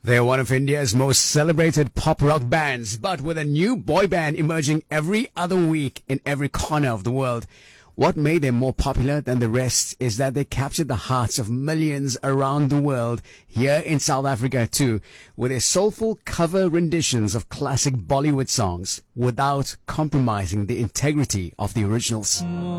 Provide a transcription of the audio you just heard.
They're one of India's most celebrated pop rock bands, but with a new boy band emerging every other week in every corner of the world. What made them more popular than the rest is that they captured the hearts of millions around the world, here in South Africa too, with their soulful cover renditions of classic Bollywood songs, without compromising the integrity of the originals.